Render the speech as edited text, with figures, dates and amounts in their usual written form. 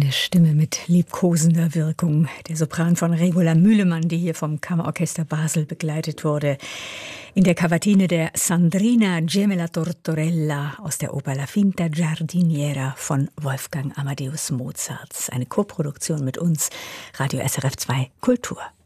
Eine Stimme mit liebkosender Wirkung. Der Sopran von Regula Mühlemann, die hier vom Kammerorchester Basel begleitet wurde. In der Cavatine der Sandrina Gemella Tortorella aus der Oper La Finta Giardiniera von Wolfgang Amadeus Mozart. Eine Koproduktion mit uns, Radio SRF 2 Kultur.